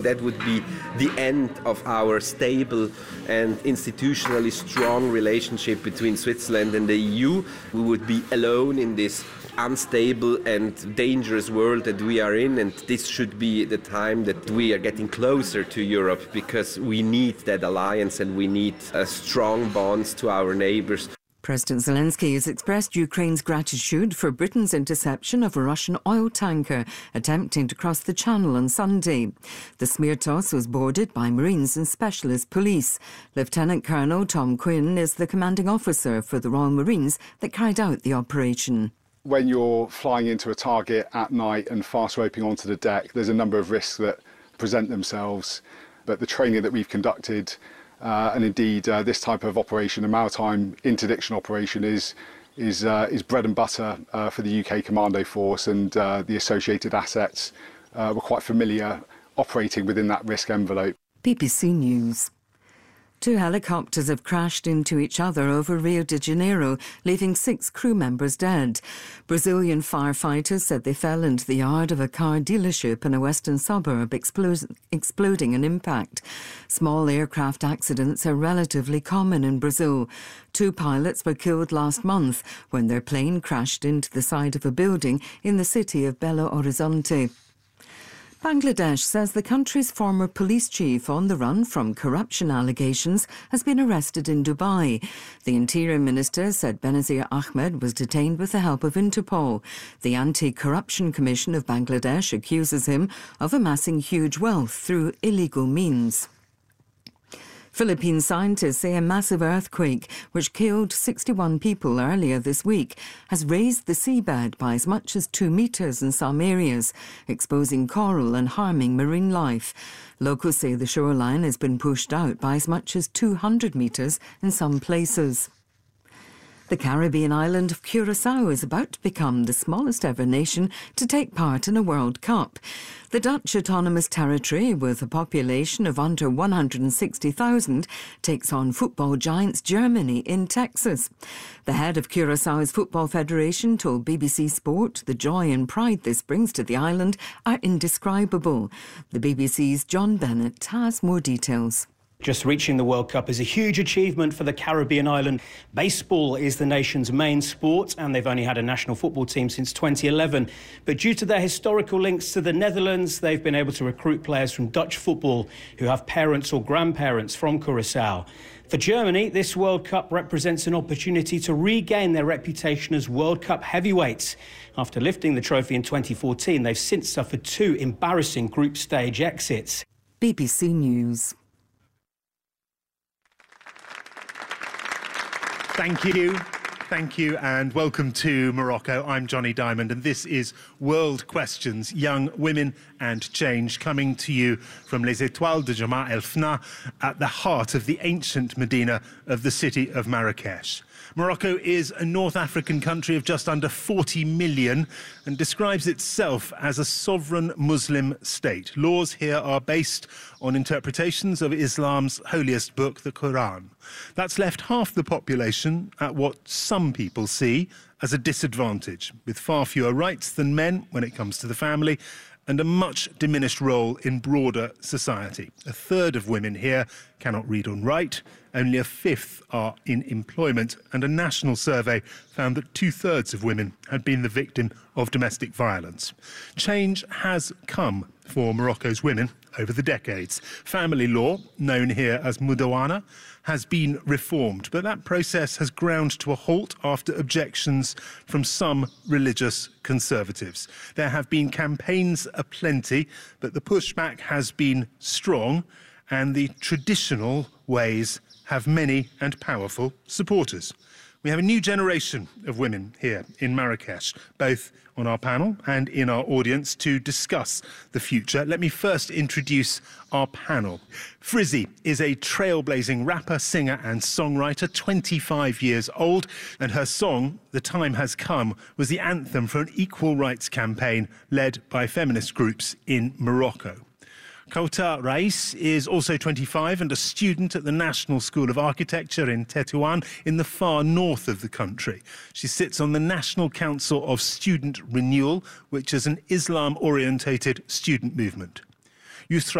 That would be the end of our stable and institutionally strong relationship between Switzerland and the EU. We would be alone in this unstable and dangerous world that we are in, and this should be the time that we are getting closer to Europe, because we need that alliance and we need strong bonds to our neighbours. President Zelensky has expressed Ukraine's gratitude for Britain's interception of a Russian oil tanker attempting to cross the Channel on Sunday. The Smirtos was boarded by Marines and Specialist Police. Lieutenant Colonel Tom Quinn is the commanding officer for the Royal Marines that carried out the operation. When you're flying into a target at night and fast roping onto the deck, there's a number of risks that present themselves. But the training that we've conducted and indeed this type of operation, a maritime interdiction operation, is bread and butter for the UK Commando Force, and the associated assets were quite familiar operating within that risk envelope. BBC News. 2 helicopters have crashed into each other over Rio de Janeiro, leaving 6 crew members dead. Brazilian firefighters said they fell into the yard of a car dealership in a western suburb, exploding an impact. Small aircraft accidents are relatively common in Brazil. 2 pilots were killed last month when their plane crashed into the side of a building in the city of Belo Horizonte. Bangladesh says the country's former police chief on the run from corruption allegations has been arrested in Dubai. The Interior Minister said Benazir Ahmed was detained with the help of Interpol. The Anti-Corruption Commission of Bangladesh accuses him of amassing huge wealth through illegal means. Philippine scientists say a massive earthquake, which killed 61 people earlier this week, has raised the seabed by as much as 2 metres in some areas, exposing coral and harming marine life. Locals say the shoreline has been pushed out by as much as 200 metres in some places. The Caribbean island of Curaçao is about to become the smallest ever nation to take part in a World Cup. The Dutch Autonomous Territory, with a population of under 160,000, takes on football giants Germany in Texas. The head of Curaçao's Football Federation told BBC Sport the joy and pride this brings to the island are indescribable. The BBC's John Bennett has more details. Just reaching the World Cup is a huge achievement for the Caribbean island. Baseball is the nation's main sport, and they've only had a national football team since 2011. But due to their historical links to the Netherlands, they've been able to recruit players from Dutch football who have parents or grandparents from Curaçao. For Germany, this World Cup represents an opportunity to regain their reputation as World Cup heavyweights. After lifting the trophy in 2014, they've since suffered 2 embarrassing group stage exits. BBC News. Thank you, and welcome to Morocco. I'm Johnny Diamond, and this is World Questions, Young Women and Change, coming to you from Les Étoiles de Jemaa El Fna, at the heart of the ancient Medina of the city of Marrakesh. Morocco is a North African country of just under 40 million and describes itself as a sovereign Muslim state. Laws here are based on interpretations of Islam's holiest book, the Quran. That's left half the population at what some people see as a disadvantage, with far fewer rights than men when it comes to the family, and a much diminished role in broader society. A third of women here cannot read or write, only a fifth are in employment, and a national survey found that 2/3 of women had been the victim of domestic violence. Change has come for Morocco's women over the decades. Family law, known here as Mudawana, has been reformed, but that process has ground to a halt after objections from some religious conservatives. There have been campaigns aplenty, but the pushback has been strong, and the traditional ways have many and powerful supporters. We have a new generation of women here in Marrakesh, both on our panel and in our audience, to discuss the future. Let me first introduce our panel. Frizzy is a trailblazing rapper, singer and songwriter, 25 years old, and her song, The Time Has Come, was the anthem for an equal rights campaign led by feminist groups in Morocco. Kauta Rais is also 25 and a student at the National School of Architecture in Tétouan in the far north of the country. She sits on the National Council of Student Renewal, which is an Islam-orientated student movement. Yusra